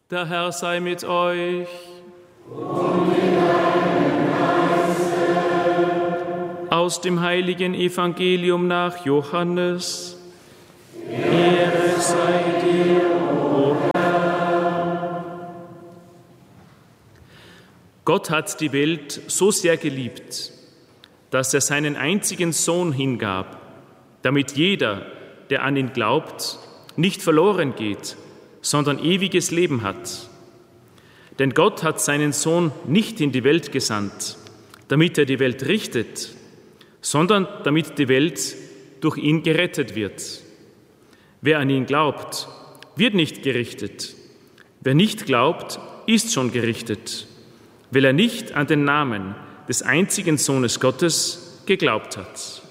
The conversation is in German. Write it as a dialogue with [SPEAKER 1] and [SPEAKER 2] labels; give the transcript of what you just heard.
[SPEAKER 1] Der Herr sei mit euch.
[SPEAKER 2] Und mit deinem Geiste.
[SPEAKER 1] Aus dem heiligen Evangelium nach Johannes. Ehre sei dir, o Herr. Gott hat die Welt so sehr geliebt, dass er seinen einzigen Sohn hingab, damit jeder, der an ihn glaubt, nicht verloren geht, sondern ewiges Leben hat. Denn Gott hat seinen Sohn nicht in die Welt gesandt, damit er die Welt richtet, sondern damit die Welt durch ihn gerettet wird. Wer an ihn glaubt, wird nicht gerichtet. Wer nicht glaubt, ist schon gerichtet, weil er nicht an den Namen des einzigen Sohnes Gottes geglaubt hat.